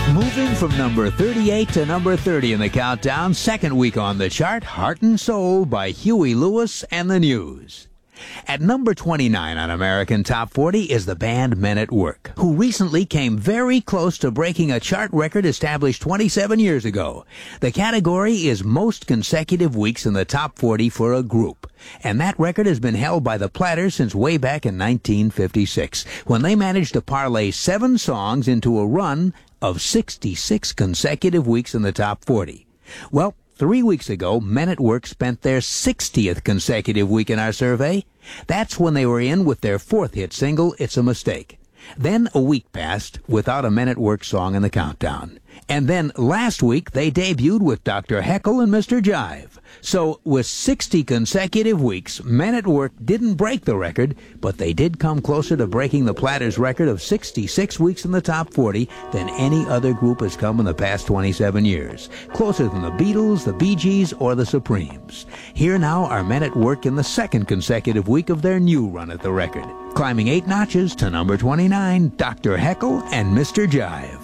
Moving from number 38 to number 30 in the countdown, second week on the chart, Heart and Soul by Huey Lewis and the News. At number 29 on American Top 40 is the band Men at Work, who recently came very close to breaking a chart record established 27 years ago. The category is most consecutive weeks in the top 40 for a group, and that record has been held by the Platters since way back in 1956, when they managed to parlay 7 songs into a run of 66 consecutive weeks in the top 40. Well, 3 weeks ago, Men at Work spent their 60th consecutive week in our survey. That's when they were in with their 4th hit single, It's a Mistake. Then a week passed without a Men at Work song in the countdown. And then last week, they debuted with Dr. Heckle and Mr. Jive. So with 60 consecutive weeks, Men at Work didn't break the record, but they did come closer to breaking the Platters' record of 66 weeks in the top 40 than any other group has come in the past 27 years. Closer than the Beatles, the Bee Gees, or the Supremes. Here now are Men at Work in the second consecutive week of their new run at the record. Climbing 8 notches to number 29, Dr. Heckle and Mr. Jive.